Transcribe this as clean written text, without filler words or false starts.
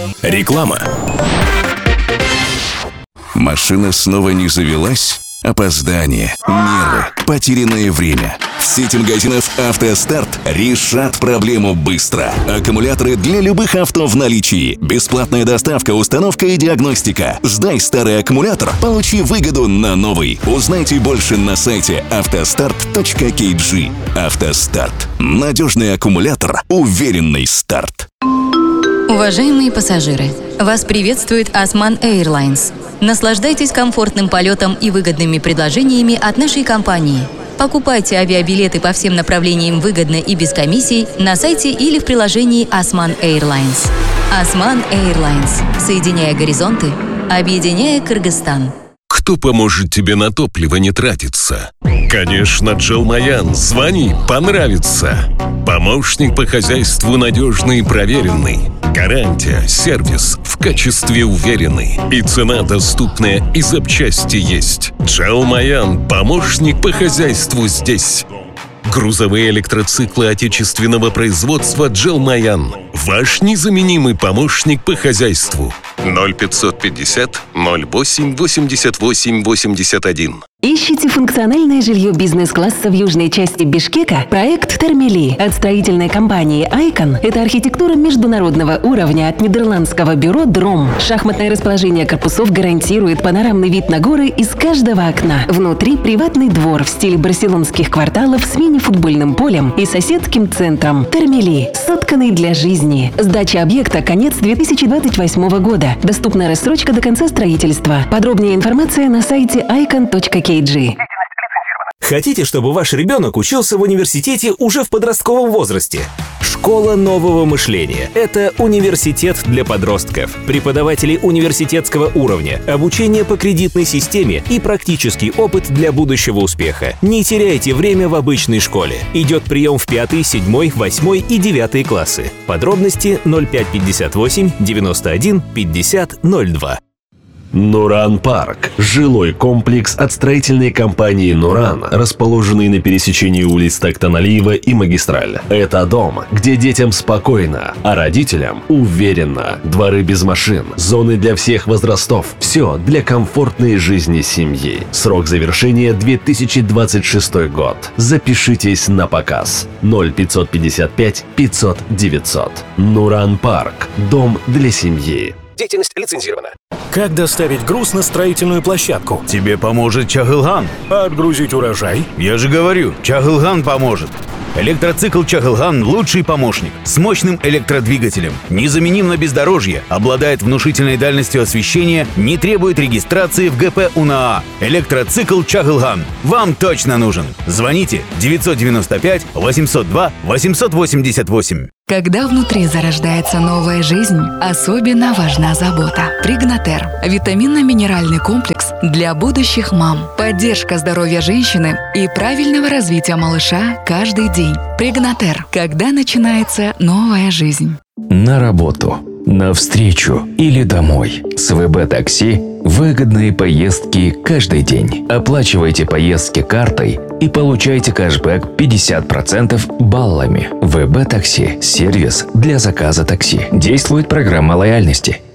Реклама. Машина снова не завелась? Опоздание, нервы, потерянное время. Сети магазинов «АвтоСтарт» решат проблему быстро. Аккумуляторы для любых авто в наличии. Бесплатная доставка, установка и диагностика. Сдай старый аккумулятор, получи выгоду на новый. Узнайте больше на сайте автостарт.kg. «АвтоСтарт». Надежный аккумулятор, уверенный старт. Уважаемые пассажиры, вас приветствует Osman Airlines. Наслаждайтесь комфортным полетом и выгодными предложениями от нашей компании. Покупайте авиабилеты по всем направлениям выгодно и без комиссий на сайте или в приложении Osman Airlines. Osman Airlines. Соединяя горизонты, объединяя Кыргызстан. Кто поможет тебе на топливо не тратиться? Конечно, Джелмаян. Звони, понравится. Помощник по хозяйству надежный и проверенный. Гарантия, сервис в качестве уверенный. И цена доступная, и запчасти есть. Джелмаян. Помощник по хозяйству здесь. Грузовые электроциклы отечественного производства Джелмаян. Ваш незаменимый помощник по хозяйству. 0550 08 88 81. Ищите функциональное жилье бизнес-класса в южной части Бишкека? Проект «Термели» от строительной компании «Айкон» – это архитектура международного уровня от нидерландского бюро «Дром». Шахматное расположение корпусов гарантирует панорамный вид на горы из каждого окна. Внутри приватный двор в стиле барселонских кварталов с мини-футбольным полем и соседским центром. «Термели» – сотканный для жизни. Сдача объекта – конец 2028 года. Доступна рассрочка до конца строительства. Подробнее информация на сайте icon.kg. Хотите, чтобы ваш ребенок учился в университете уже в подростковом возрасте? Школа нового мышления – это университет для подростков. Преподаватели университетского уровня, обучение по кредитной системе и практический опыт для будущего успеха. Не теряйте время в обычной школе. Идет прием в 5, 7, 8 и 9 классы. Подробности 0558 91 50 02. Нуран Парк – жилой комплекс от строительной компании «Нуран», расположенный на пересечении улиц Токтаналиева и Магистраль. Это дом, где детям спокойно, а родителям уверенно. Дворы без машин, зоны для всех возрастов. Все для комфортной жизни семьи. Срок завершения 2026 год. Запишитесь на показ. 0555 500 900. Нуран Парк. Дом для семьи. Деятельность лицензирована. Как доставить груз на строительную площадку? Тебе поможет Чагылган. А отгрузить урожай? Я же говорю, Чагылган поможет. Электроцикл Чагылган – лучший помощник. С мощным электродвигателем. Незаменим на бездорожье. Обладает внушительной дальностью освещения. Не требует регистрации в ГП УНАА. Электроцикл Чагылган. Вам точно нужен. Звоните 995 802 888. Когда внутри зарождается новая жизнь, особенно важна забота. Пригнатер – витаминно-минеральный комплекс для будущих мам. Поддержка здоровья женщины и правильного развития малыша каждый день. Пригнатер – когда начинается новая жизнь. На работу, на встречу или домой. С ВБ-такси выгодные поездки каждый день. Оплачивайте поездки картой и получайте кэшбэк 50% баллами. ВБ-такси – сервис для заказа такси. Действует программа лояльности.